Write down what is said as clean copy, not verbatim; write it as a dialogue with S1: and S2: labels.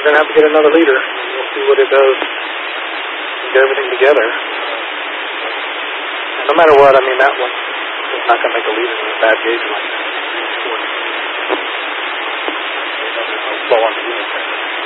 S1: we're going to have to get another leader. We'll see what it does to get everything together. And no matter what, I mean, that one is not going to make a leader in a bad gauge like that. There's no flow on the unit there.